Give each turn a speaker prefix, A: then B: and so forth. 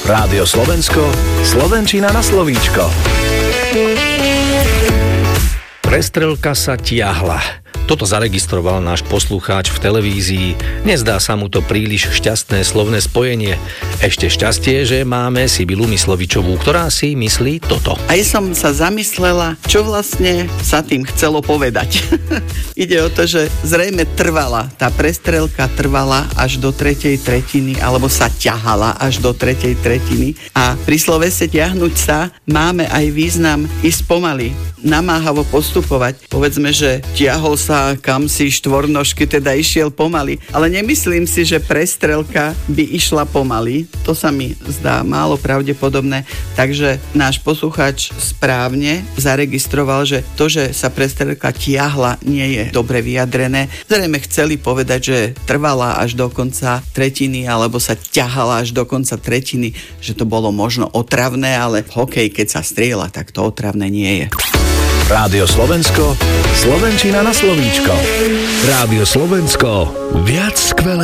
A: Rádio Slovensko, slovenčina na slovíčko. Prestrelka sa tiahla. Toto zaregistroval náš poslucháč v televízii. Nezdá sa mu to príliš šťastné slovné spojenie. Ešte šťastie, že máme Sibylu Myslovičovú, ktorá si myslí toto.
B: Aj som sa zamyslela, čo vlastne sa tým chcelo povedať. Ide o to, že zrejme tá prestrelka trvala až do 3. tretiny, alebo sa ťahala až do 3. tretiny. A pri slovese ťahnuť sa máme aj význam ísť pomaly, namáhavo postupovať. Povedzme, že ťahol sa kamsi štvornožky, teda išiel pomaly. Ale nemyslím si, že prestrelka by išla pomaly. To sa mi zdá málo pravdepodobné. Takže náš poslucháč správne zaregistroval, že to, že sa prestrelka tiahla, nie je dobre vyjadrené. Zrejme chceli povedať, že trvala až do konca tretiny, alebo sa ťahala až do konca tretiny, že to bolo možno otravné, ale hokej, keď sa strieľa, tak to otravné nie je.
A: Rádio Slovensko, slovenčina na slovíčko. Rádio Slovensko, viac skvelé.